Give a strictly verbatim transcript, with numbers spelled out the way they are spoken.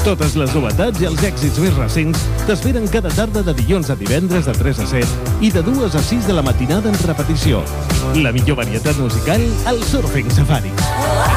Totes les novetats i els èxits més recents t'esperen cada tarda de dilluns a divendres de tres a set i de dues a sis de la matinada en repetició. La millor varietat musical al Surfing Safari.